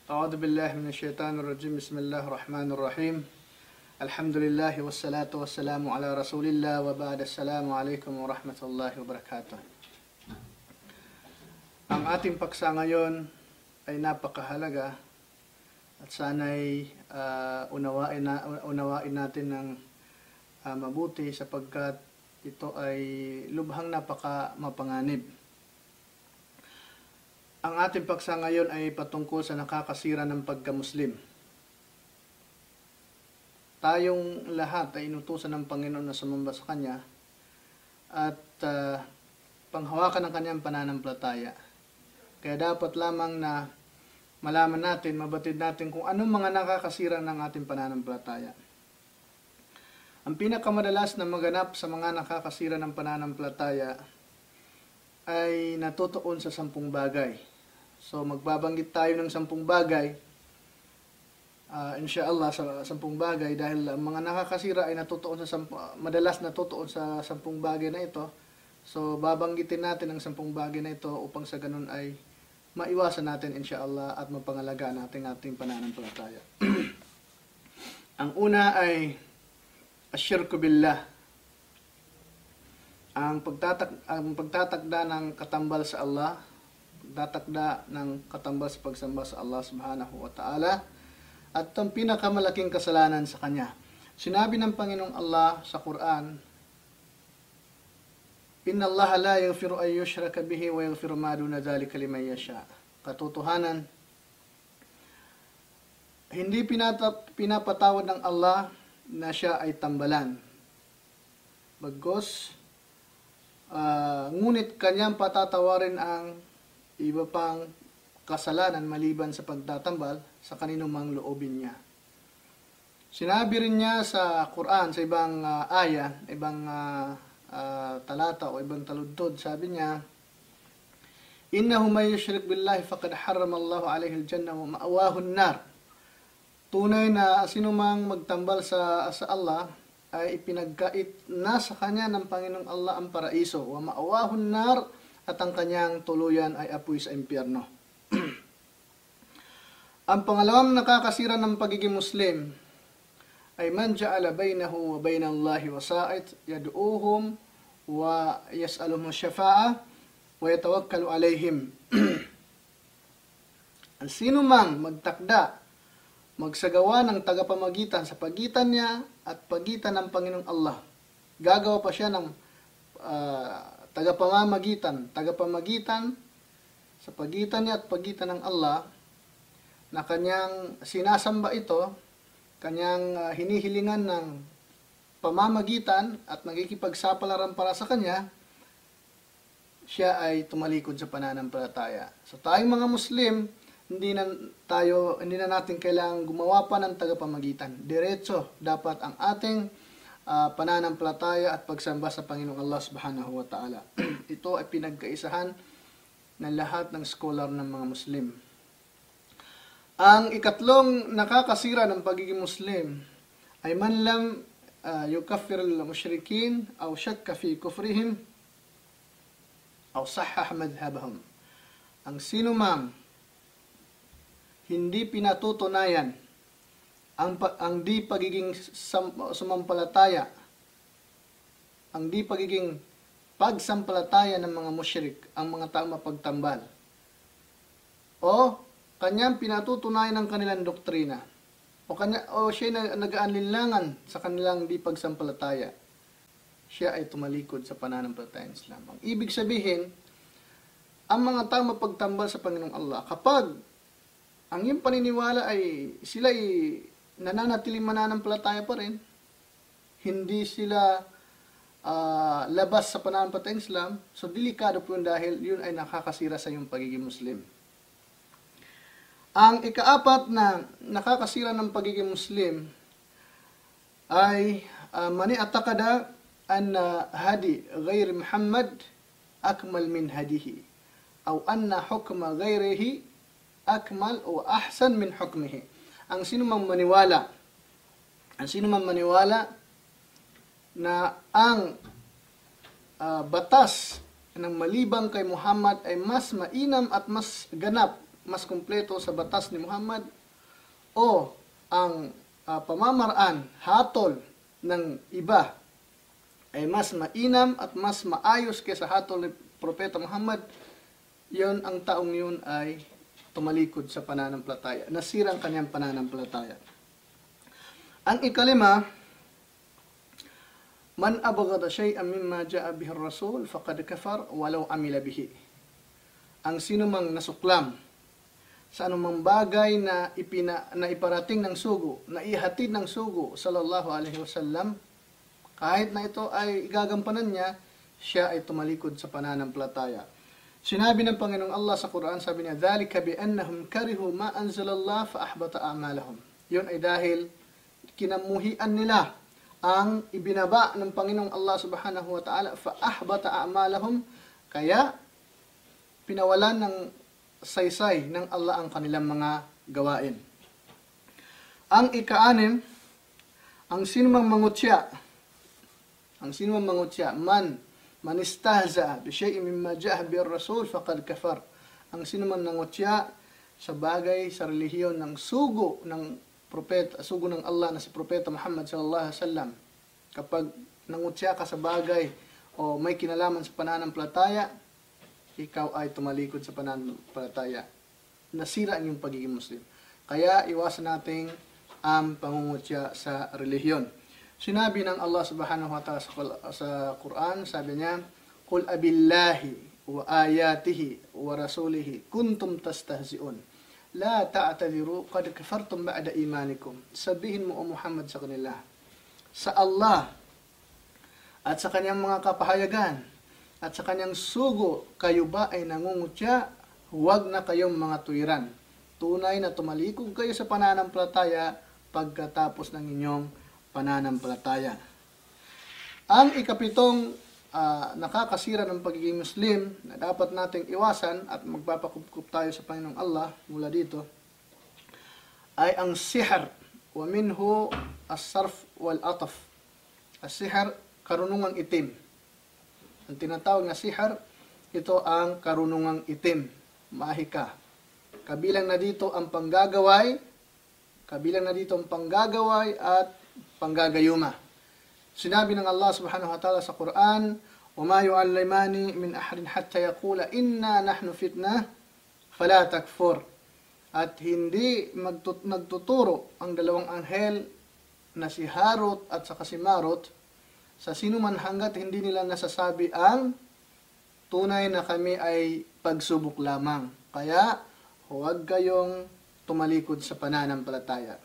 أعوذ بالله من الشيطان الرجيم. بسم الله الرحمن الرحيم. الحمد لله والصلاة والسلام على رسول الله وبعد. السلام عليكم ورحمة الله وبركاته. Ang ating paksa ngayon ay napakahalaga at sana'y unawain natin ng mabuti sapagkat ito ay lubhang napaka-mapanganib. Ang ating paksa ngayon ay patungkol sa nakakasira ng pagka-Muslim. Tayong lahat ay inutusan ng Panginoon na sumamba sa Kanya at panghawakan ng Kanyang pananampalataya. Kaya dapat lamang na malaman natin, mabatid natin kung anong mga nakakasira ng ating pananampalataya. Ang pinakamadalas na maganap sa mga nakakasira ng pananampalataya ay natutuon sa 10 bagay. So magbabanggit tayo ng 10 bagay, inshallah sa 10 bagay, dahil ang mga nakakasira ay natutuon sa madalas natutuon sa 10 bagay na ito. So babanggitin natin ang 10 bagay na ito upang sa ganun ay maiwasan natin inshallah at mapangalagaan natin ating pananampalataya. Ang una ay asyirku billah. Ang pagtatakda ng katambal sa Allah, pagtatakda ng katambal sa pagsamba sa Allah subhanahu wa ta'ala, at ang pinakamalaking kasalanan sa Kanya. Sinabi ng Panginoong Allah sa Quran, Inna Allah la yaghfiru an yushraka bihi wa yaghfiru ma duna dhalika liman yasha. Katotohanan, hindi pinapatawad ng Allah na siya ay tambalan. Bagkus, ngunit Kanyang patatawarin ang iba pang kasalanan maliban sa pagtatambal sa kaninumang loobin niya. Sinabi rin niya sa Quran, sa ibang aya, ibang talata o ibang taludtod, sabi niya, Innahu may yushrik billahi faqad harrama Allahu alayhi al-jannah wa ma'awahu an-nar. Tunay na sinumang magtambal sa Allah ay ipinagkait na sa kanya ng Panginoong Allah ang paraiso, wa ma'awahun nar, at ang kanyang tuluyan ay apoy sa impyerno. Ang pangalawang nakakasira ng pagiging Muslim ay man ja'ala bainahu wa bainallahi wasa'it yad'uuhum wa yas'aluhum syafa'a wa yatawakkalu alayhim. Ang sino mang magtakda, magsagawa ng tagapamagitan sa pagitan niya at pagitan ng Panginoong Allah. Gagawa pa siya ng tagapamagitan sa pagitan niya at pagitan ng Allah, na kanyang sinasamba ito, kanyang hinihilingan ng pamamagitan at nagikipagsapalaran para sa kanya, siya ay tumalikod sa pananampalataya. So tayong mga Muslim, hindi na natin kailangang gumawa pa ng tagapamagitan. Diretso dapat ang ating pananampalataya at pagsamba sa Panginoong Allah subhanahu wa ta'ala. Ito ay pinagkaisahan ng lahat ng scholar ng mga Muslim. Ang ikatlong nakakasira ng pagiging Muslim ay man lam yukaffir al-mushrikin aw shakka fi kufrihim aw sahhah madhhabahum. Ang sino mang hindi pinatutunayan ang di pagiging sumampalataya, ang di pagiging pagsampalataya ng mga musyrik, ang mga taong mapagtambal, o kanyang pinatutunayan ang kanilang doktrina, o siya nag-aalinlangan sa kanilang di pagsampalataya, siya ay tumalikod sa pananampalataya ng Islam. Ang ibig sabihin, ang mga taong mapagtambal sa Panginoong Allah, kapag ang iyong paniniwala ay sila ay nananatiling mananampalataya pa rin, hindi sila labas sa pananampalataya ng Islam, so delikado po yun dahil yun ay nakakasira sa iyong pagiging Muslim. Ang ikaapat na nakakasira ng pagiging Muslim ay mani atakada anna hadi ghairi Muhammad akmal min hadihi aw anna hukma ghairihi akmal o ahsan min hukmihi. Ang sino mang maniwala na ang batas ng malibang kay Muhammad ay mas mainam at mas ganap, mas kumpleto sa batas ni Muhammad o ang pamamaraan, hatol ng iba ay mas mainam at mas maayos kaysa hatol ni Propeta Muhammad, yon ang taong yun ay tumalikod sa pananampalataya. Nasira ang kanyang pananampalataya. Ang ikalima, man abghada shay'an mimma ja'a bihi ar-rasul faqad kafar walau amila bihi. Ang sino mang nasuklam sa anumang bagay na iparating ng sugo, na ihatid ng sugo sallallahu alaihi wasallam, kahit na ito ay igagampanan niya, siya ay tumalikod sa pananampalataya. Sinabi ng Panginoong Allah sa Quran, sabi niya, "Dhalika bi annahum karihu ma anzalallah fa ahbata a'malahum." Yun ay dahil kinamuhian nila ang ibinaba ng Panginoong Allah subhanahu wa ta'ala, fa ahbata a'malahum, kaya pinawalan ng saysay ng Allah ang kanilang mga gawain. Ang ika-anim, ang sinumang mangutya, man istahza'a bi shay'in mimma ja'a bihi ar-rasul faqad kafar. Ang sinumang nangutya sa bagay sa relihiyon ng sugo ng propeta, sugo ng Allah na si Propeta Muhammad sallallahu alaihi wasallam, kapag nangutya ka sa bagay o may kinalaman sa pananampalataya, ikaw ay tumalikod sa pananampalataya. Nasira ang iyong pagiging Muslim. Kaya iwasan nating ang pangungutya sa relihiyon. Sinabi ng Allah subhanahu wa ta'ala sa Quran, sabi niya, "Qul abillahi wa ayatihi wa rasulihi kuntum tastahzi'un. La ta'tadiru qad kafartum ba'da imanikum." Sabihin mo, O Muhammad, sa kanila, sa Allah at sa kanyang mga kapahayagan at sa kanyang sugo, kayo ba ay nangungutya? Huwag na kayong mga tuwiran. Tunay na tumalikod kayo sa pananampalataya pagkatapos ng inyong pananampalataya. Ang ikapitong nakakasira ng pagiging Muslim na dapat nating iwasan at magpapakupkup tayo sa Panginoong Allah mula dito ay ang sihr, wa minhu as-sarf wal-ataf. As-sihr, karunungang itim. Ang tinatawag na sihr, ito ang karunungang itim, mahika. Kabilang na dito ang panggagaway at panggagayuma. Sinabi ng Allah subhanahu wa ta'ala sa Quran, "Wama yu'allimani min ahadin hatta yaqula inna nahnu fitnah fala takfur." At hindi nagtuturo ang dalawang anghel na si Harut at saka si Marut sa sino man hanggat hindi nila nasasabi ang tunay na kami ay pagsubok lamang. Kaya huwag kayong tumalikod sa pananampalataya.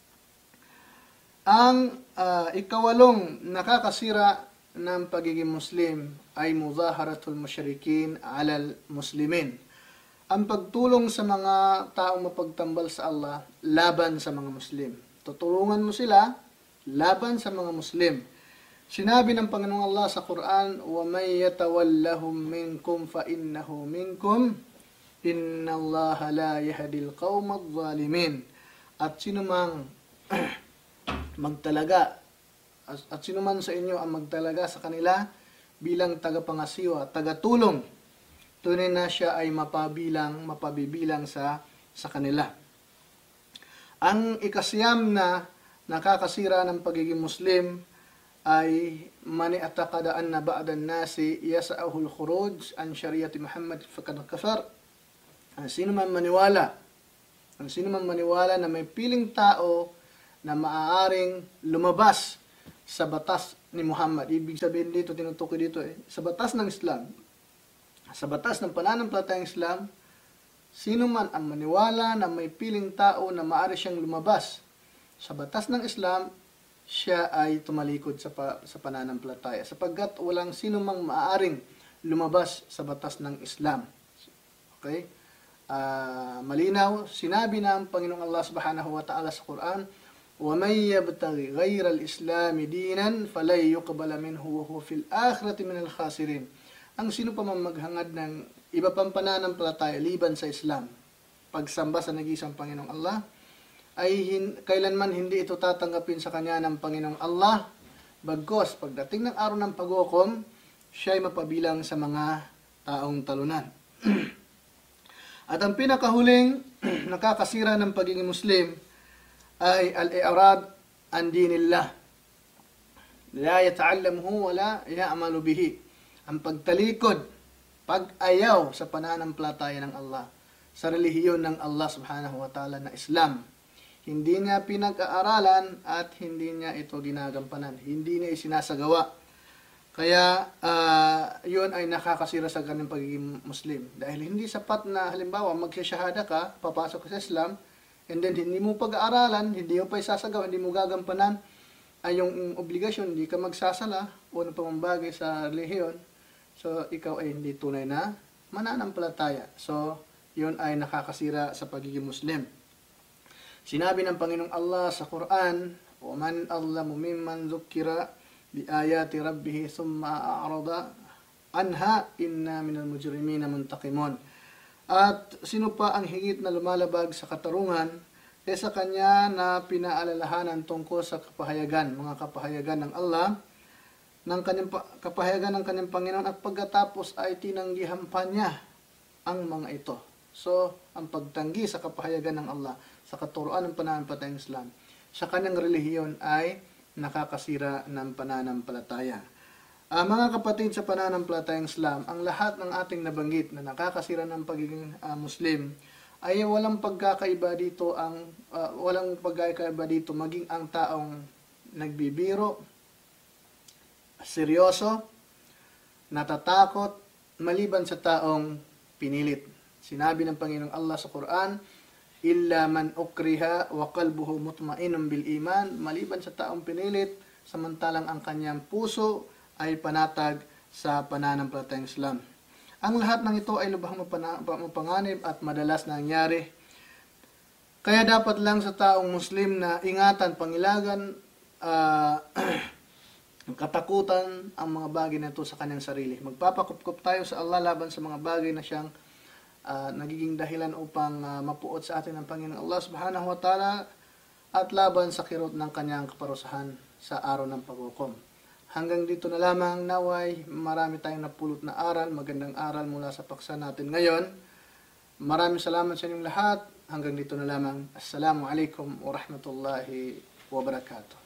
Ang ikawalong nakakasira ng pagiging Muslim ay mudaharatul musyrikin alal muslimin. Ang pagtulong sa mga taong mapagtambal sa Allah laban sa mga Muslim. Tutulungan mo sila laban sa mga Muslim. Sinabi ng Panginoong Allah sa Quran, وَمَنْ يَتَوَلَّهُمْ مِنْكُمْ فَإِنَّهُ مِنْكُمْ إِنَّ اللَّهَ لَا يَهْدِي الْقَوْمَ الظَّالِمِينَ. At sinumang magtalaga, at sinuman sa inyo ang magtalaga sa kanila bilang tagapangasiwa, tagatulong, tunay na siya ay mapabibilang sa kanila. Ang ikasiyam na nakakasira ng pagiging Muslim ay mani atakada anna ba'dan nasi yasa'ahul khuruj an syariati Muhammad faqad kafar. Ang sino man maniwala na may piling tao na maaaring lumabas sa batas ni Muhammad. Ibig sabihin dito, tinutukoy dito sa batas ng Islam, sa batas ng pananampalatayang Islam, sino man ang maniwala na may piling tao na maaari siyang lumabas sa batas ng Islam, siya ay tumalikod sa pananampalataya. Sapagkat walang sino mang maaaring lumabas sa batas ng Islam. Okay? Malinaw, sinabi ng Panginoong Allah subhanahu wa ta'ala sa Quran, وَمَنْ يَبْتَغِ غَيْرَ الْإِسْلَامِ دِينًا فَلَنْ يُقْبَلَ مِنْهُ وَهُوَ فِي الْآخِرَةِ مِنَ الْخَاسِرِينَ. Ang sino pa man maghangad ng iba pang pananampalataya liban sa Islam, pagsamba sa nag-iisang Panginoong Allah, ay kailanman hindi ito tatanggapin sa kanya ng Panginoong Allah, bagkos pagdating ng araw ng paghukom, siya ay mapabilang sa mga taong talunan. At ang pinakahuling nakakasira ng pagiging Muslim ay al-i'rad an dinillah. La yata'allamuhu wa la ya'malu bihi. Ang pagtalikod, pag-ayaw sa pananampalataya ng Allah, sa relihiyon ng Allah subhanahu wa ta'ala na Islam. Hindi niya pinag-aaralan at hindi niya ito ginagampanan. Hindi niya isinasagawa. Kaya yun ay nakakasira sa kanyang pagiging Muslim. Dahil hindi sapat na halimbawa magsisyahada ka, papasok ka sa Islam, and then hindi mo pag-aaralan, hindi mo pa isasagawa, hindi mo gagampanan ay yung obligasyon, hindi ka magsasala o ano pa mang bagay sa relihiyon. So ikaw ay hindi tunay na mananampalataya. So yun ay nakakasira sa pagiging Muslim. Sinabi ng Panginoong Allah sa Quran, وَمَنْ أَظْلَمُ مِمَّنْ ذُكِّرَ بِآيَاتِ رَبِّهِ ثُمَّ أَعْرَضَ عَنْهَا إِنَّا مِنَ الْمُجْرِمِينَ مُنْتَقِمُونَ. At sino pa ang higit na lumalabag sa katarungan sa kanya na pinaalalahanan tungkol sa kapahayagan, mga kapahayagan ng Allah, ng kanyang kapahayagan ng kanyang Panginoon, at pagkatapos ay tinanggihan pa niya ang mga ito. So, ang pagtanggi sa kapahayagan ng Allah, sa katuruan ng pananampalatayang Islam, sa kanyang relihiyon ay nakakasira ng pananampalataya. Mga kapatid, sa pananampalatayang Islam, ang lahat ng ating nabanggit na nakakasira ng pagiging Muslim ay walang pagkakaiba dito maging ang taong nagbibiro, seryoso, natatakot, maliban sa taong pinilit. Sinabi ng Panginoong Allah sa Quran, illa man ukriha wa qalbuhu mutmainun bil iman, maliban sa taong pinilit samantalang ang kanyang puso ay panatag sa pananampalatayang Islam. Ang lahat ng ito ay lubhang mapanganib at madalas nangyari. Kaya dapat lang sa taong Muslim na ingatan, pangilagan, katakutan ang mga bagay na ito sa kanyang sarili. Magpapakupkup tayo sa Allah laban sa mga bagay na siyang nagiging dahilan upang mapuot sa atin ng Panginoon Allah subhanahu wa ta'ala at laban sa kirot ng kanyang kaparusahan sa araw ng paghukom. Hanggang dito na lamang, naway marami tayong napulot na aral, magandang aral mula sa paksa natin ngayon. Maraming salamat sa inyong lahat. Hanggang dito na lamang. Assalamu alaikum wa rahmatullahi wa barakatuh.